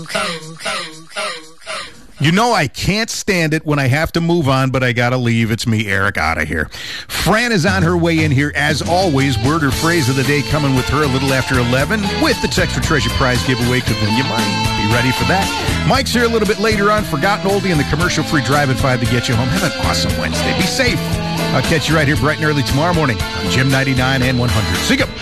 You know I can't stand it when I have to move on, but I gotta leave. It's me, Eric, out of here. Fran is on her way in here, as always. Word or phrase of the day coming with her a little after 11 with the Textra Treasure Prize giveaway. Could win you money. Be ready for that. Mike's here a little bit later on. Forgotten Oldie and the commercial-free Drive at 5 to get you home. Have an awesome Wednesday. Be safe. I'll catch you right here bright and early tomorrow morning on Gym 99 and 100. See you.